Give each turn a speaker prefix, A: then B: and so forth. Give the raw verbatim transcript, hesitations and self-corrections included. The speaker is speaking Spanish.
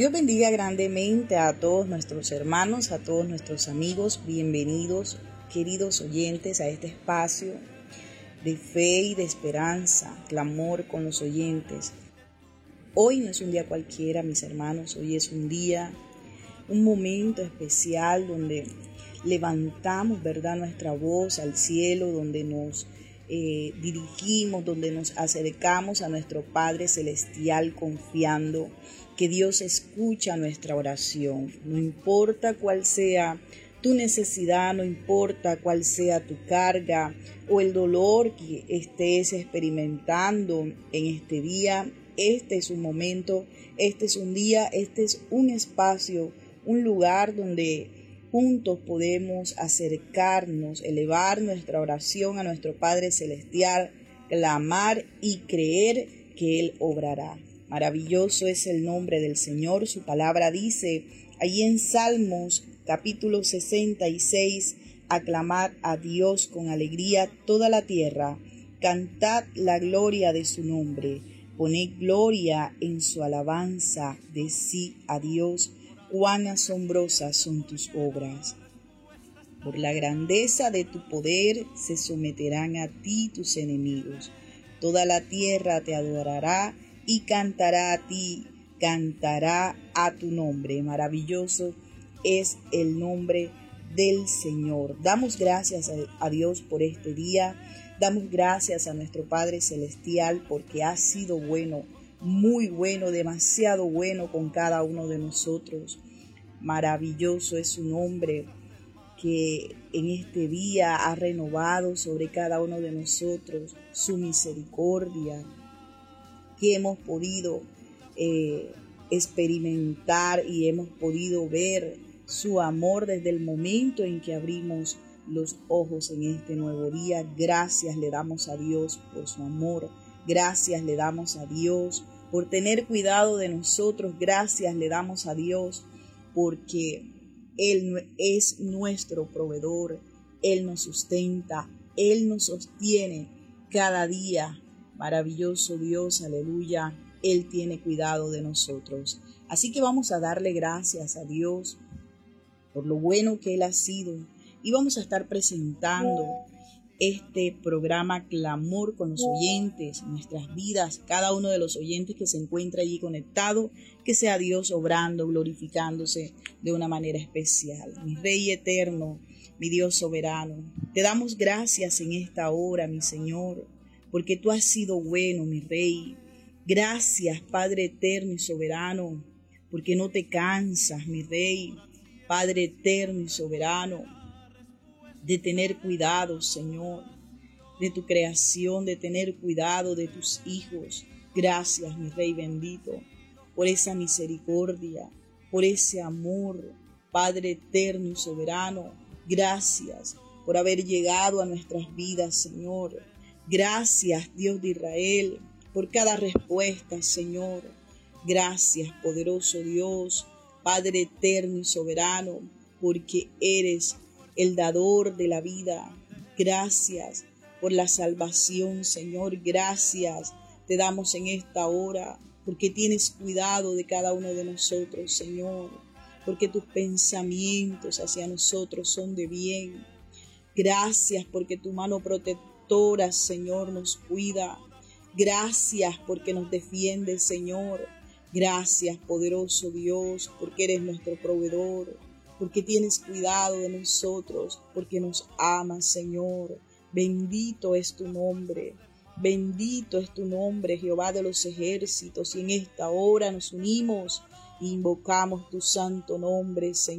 A: Dios bendiga grandemente a todos nuestros hermanos, a todos nuestros amigos. Bienvenidos, queridos oyentes, a este espacio de fe y de esperanza, clamor con los oyentes. Hoy no es un día cualquiera, mis hermanos. Hoy es un día, un momento especial donde levantamos, ¿verdad?, nuestra voz al cielo, donde nos eh, dirigimos, donde nos acercamos a nuestro Padre Celestial confiando que Dios escucha nuestra oración. No importa cuál sea tu necesidad, no importa cuál sea tu carga o el dolor que estés experimentando en este día, este es un momento, este es un día, este es un espacio, un lugar donde juntos podemos acercarnos, elevar nuestra oración a nuestro Padre Celestial, clamar y creer que Él obrará. Maravilloso es el nombre del Señor. Su palabra dice allí en Salmos capítulo sesenta y seis, aclamad a Dios con alegría toda la tierra, cantad la gloria de su nombre, poned gloria en su alabanza, decí a Dios, cuán asombrosas son tus obras. Por la grandeza de tu poder se someterán a ti tus enemigos. Toda la tierra te adorará y cantará a ti, cantará a tu nombre. Maravilloso es el nombre del Señor. Damos gracias a, a Dios por este día. Damos gracias a nuestro Padre Celestial porque ha sido bueno, muy bueno, demasiado bueno con cada uno de nosotros. Maravilloso es su nombre que en este día ha renovado sobre cada uno de nosotros su misericordia, que hemos podido eh, experimentar y hemos podido ver su amor desde el momento en que abrimos los ojos en este nuevo día. Gracias le damos a Dios por su amor, gracias le damos a Dios por tener cuidado de nosotros, gracias le damos a Dios porque Él es nuestro proveedor, Él nos sustenta, Él nos sostiene cada día. Maravilloso Dios, aleluya, Él tiene cuidado de nosotros. Así que vamos a darle gracias a Dios por lo bueno que Él ha sido y vamos a estar presentando este programa Clamor con los oyentes, nuestras vidas, cada uno de los oyentes que se encuentra allí conectado, que sea Dios obrando, glorificándose de una manera especial. Mi Rey eterno, mi Dios soberano, te damos gracias en esta hora, mi Señor, porque tú has sido bueno, mi Rey. Gracias, Padre eterno y soberano, porque no te cansas, mi Rey, Padre eterno y soberano, de tener cuidado, Señor, de tu creación, de tener cuidado de tus hijos. Gracias, mi Rey bendito, por esa misericordia, por ese amor, Padre eterno y soberano. Gracias por haber llegado a nuestras vidas, Señor. Gracias, Dios de Israel, por cada respuesta, Señor. Gracias, poderoso Dios, Padre eterno y soberano, porque eres el dador de la vida. Gracias por la salvación, Señor. Gracias te damos en esta hora, porque tienes cuidado de cada uno de nosotros, Señor, porque tus pensamientos hacia nosotros son de bien. Gracias porque tu mano protectora, Señor, nos cuida. Gracias porque nos defiendes, Señor. Gracias, poderoso Dios, porque eres nuestro proveedor, porque tienes cuidado de nosotros, porque nos amas, Señor. Bendito es tu nombre, bendito es tu nombre, Jehová de los ejércitos, y en esta hora nos unimos e invocamos tu santo nombre, Señor.